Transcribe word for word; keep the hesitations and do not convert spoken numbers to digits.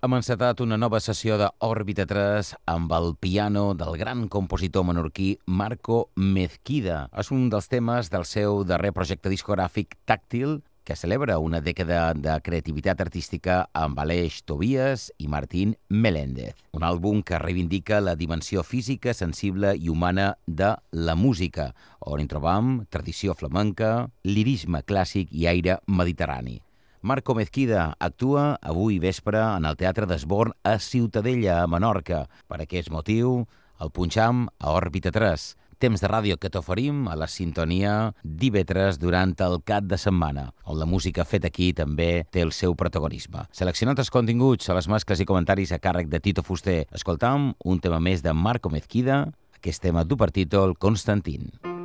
Hem encetat una nova sessió d'Òrbita tres amb el piano del gran compositor menorquí Marco Mezquida. És un dels temes del seu darrer projecte discogràfic Tàctil, que celebra una dècada de creativitat artística amb Aleix Tobias i Martín Meléndez. Un àlbum que reivindica la dimensió física, sensible i humana de la música, on hi trobam tradició flamenca, lirisme clàssic i aire mediterrani. Marco Mezquida actua avui vespre en el Teatre d'Esborn a Ciutadella, a Menorca. Per aquest motiu, el punxam a Òrbita tres, temps de ràdio que t'oferim a la sintonia d'Ivetres durant el cap de setmana, on la música feta aquí també té el seu protagonisme. Seleccionant els continguts a les mescles i comentaris a càrrec de Tito Fuster, escoltam un tema més de Marco Mezquida, aquest tema du per títol Constantin.